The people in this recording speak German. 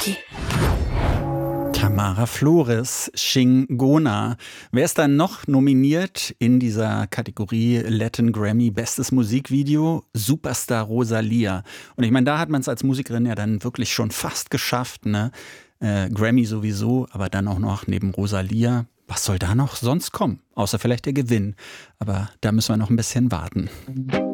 Tamara Flores, Shingona. Wer ist dann noch nominiert in dieser Kategorie Latin Grammy Bestes Musikvideo? Superstar Rosalia. Und ich meine, da hat man es als Musikerin ja dann wirklich schon fast geschafft, ne? Grammy sowieso, aber dann auch noch neben Rosalia. Was soll da noch sonst kommen? Außer vielleicht der Gewinn. Aber da müssen wir noch ein bisschen warten.